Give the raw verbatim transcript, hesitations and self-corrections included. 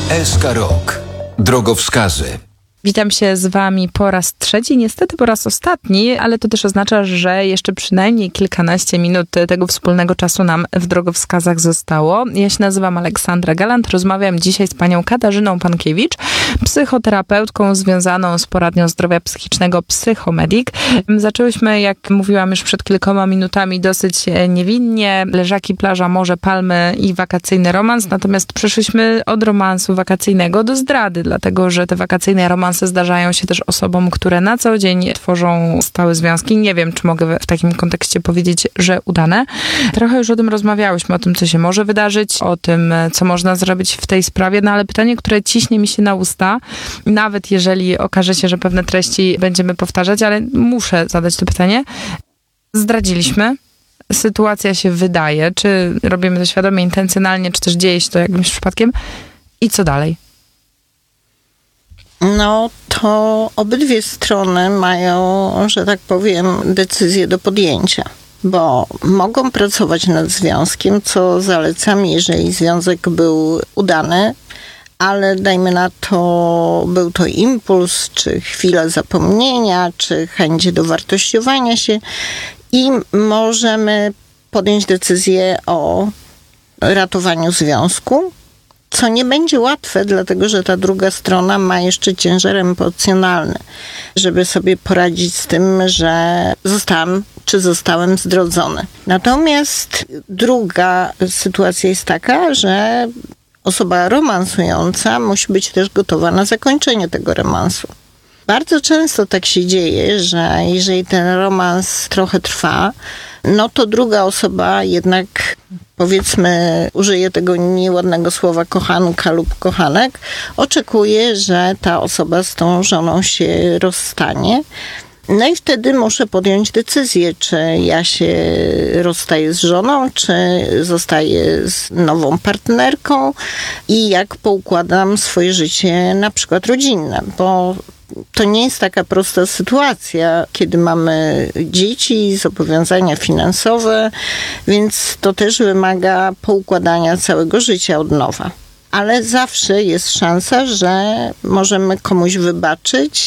S K Rok. Drogowskazy. Witam się z wami po raz trzeci, niestety po raz ostatni, ale to też oznacza, że jeszcze przynajmniej kilkanaście minut tego wspólnego czasu nam w drogowskazach zostało. Ja się nazywam Aleksandra Galant, rozmawiam dzisiaj z panią Katarzyną Pankiewicz, psychoterapeutką związaną z poradnią zdrowia psychicznego Psychomedik. Zaczęłyśmy, jak mówiłam już przed kilkoma minutami, dosyć niewinnie. Leżaki, plaża, morze, palmy i wakacyjny romans, natomiast przeszliśmy od romansu wakacyjnego do zdrady, dlatego że te wakacyjne romanse zdarzają się też osobom, które na co dzień tworzą stałe związki. Nie wiem, czy mogę w takim kontekście powiedzieć, że udane. Trochę już o tym rozmawiałyśmy, o tym, co się może wydarzyć, o tym, co można zrobić w tej sprawie, no ale pytanie, które ciśnie mi się na usta, nawet jeżeli okaże się, że pewne treści będziemy powtarzać, ale muszę zadać to pytanie. Zdradziliśmy. Sytuacja się wydaje, czy robimy to świadomie, intencjonalnie, czy też dzieje się to jakimś przypadkiem. I co dalej? No to obydwie strony mają, że tak powiem, decyzję do podjęcia, bo mogą pracować nad związkiem, co zalecam, jeżeli związek był udany, ale dajmy na to, był to impuls, czy chwila zapomnienia, czy chęć dowartościowania się i możemy podjąć decyzję o ratowaniu związku, co nie będzie łatwe, dlatego że ta druga strona ma jeszcze ciężar emocjonalny, żeby sobie poradzić z tym, że zostałam czy zostałem zdradzony. Natomiast druga sytuacja jest taka, że osoba romansująca musi być też gotowa na zakończenie tego romansu. Bardzo często tak się dzieje, że jeżeli ten romans trochę trwa, no to druga osoba jednak, powiedzmy, użyję tego nieładnego słowa kochanka lub kochanek, oczekuje, że ta osoba z tą żoną się rozstanie. No i wtedy muszę podjąć decyzję, czy ja się rozstaję z żoną, czy zostaję z nową partnerką i jak poukładam swoje życie, na przykład rodzinne, bo to nie jest taka prosta sytuacja, kiedy mamy dzieci, zobowiązania finansowe, więc to też wymaga poukładania całego życia od nowa. Ale zawsze jest szansa, że możemy komuś wybaczyć